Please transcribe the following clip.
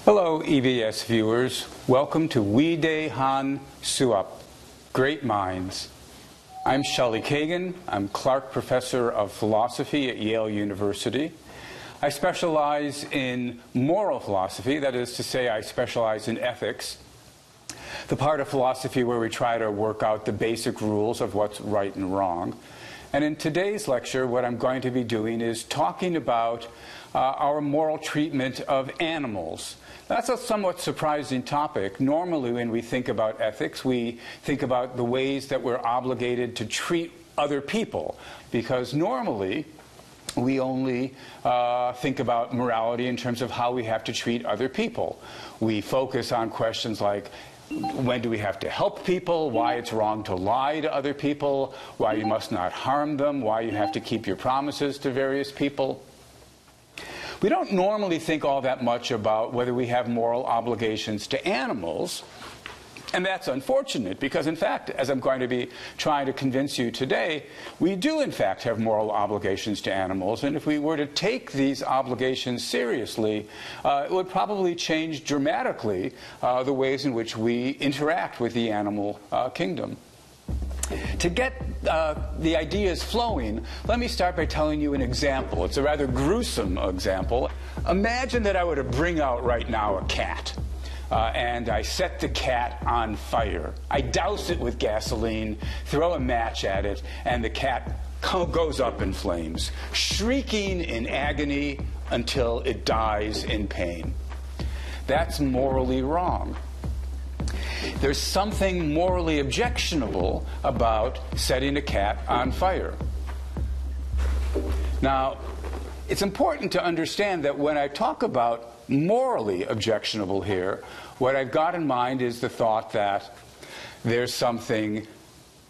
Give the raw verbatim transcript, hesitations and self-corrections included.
Hello, E V S viewers. Welcome to Wide Han Suap, Great Minds. I'm Shelley Kagan. I'm Clark Professor of Philosophy at Yale University. I specialize in moral philosophy, that is to say, I specialize in ethics, the part of philosophy where we try to work out the basic rules of what's right and wrong. And in today's lecture, what I'm going to be doing is talking about uh, our moral treatment of animals. That's a somewhat surprising topic. Normally, when we think about ethics, we think about the ways that we're obligated to treat other people, because normally we only uh, think about morality in terms of how we have to treat other people. We focus on questions like, when do we have to help people, why it's wrong to lie to other people, why you must not harm them, why you have to keep your promises to various people. We don't normally think all that much about whether we have moral obligations to animals, and that's unfortunate because, in fact, as I'm going to be trying to convince you today, we do, in fact, have moral obligations to animals, and if we were to take these obligations seriously, uh, it would probably change dramatically uh, the ways in which we interact with the animal uh, kingdom. To get uh, the ideas flowing, let me start by telling you an example. It's a rather gruesome example. Imagine that I were to bring out right now a cat, uh, and I set the cat on fire. I douse it with gasoline, throw a match at it, and the cat goes up in flames, shrieking in agony until it dies in pain. That's morally wrong. There's something morally objectionable about setting a cat on fire. Now, it's important to understand that when I talk about morally objectionable here, what I've got in mind is the thought that there's something